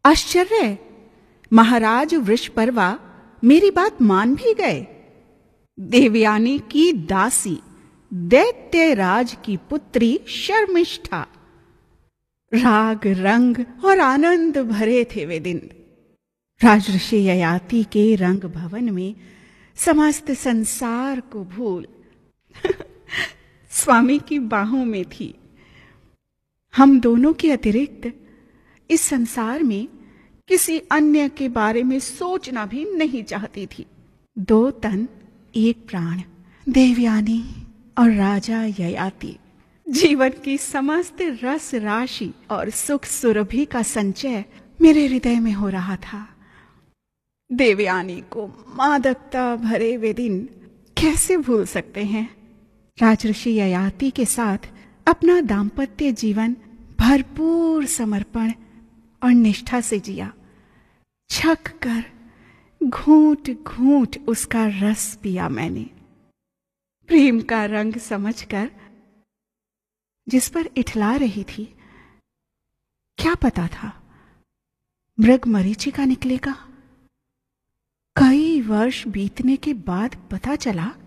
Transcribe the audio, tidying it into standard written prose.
आश्चर्य, महाराज वृषपर्वा मेरी बात मान भी गए। देवयानी की दासी, दैत्यराज की पुत्री शर्मिष्ठा। राग रंग और आनंद भरे थे वे दिन। राजऋषि ययाति के रंग भवन में समस्त संसार को भूल स्वामी की बाहों में थी। हम दोनों के अतिरिक्त इस संसार में किसी अन्य के बारे में सोचना भी नहीं चाहती थी। 2 तन 1 प्राण, देवयानी और राजा ययाति। जीवन की समस्त रस राशि और सुख सुरभि का संचय मेरे हृदय में हो रहा था। देवयानी को मादकता भरे वे दिन कैसे भूल सकते हैं। राजऋषि ययाति के साथ अपना दाम्पत्य जीवन भरपूर समर्पण और निष्ठा से जिया। छक कर घूंट घूंट उसका रस पिया मैंने। प्रेम का रंग समझकर जिस पर इठला रही थी, क्या पता था मृग मरीचिका निकलेगा। कई वर्ष बीतने के बाद पता चला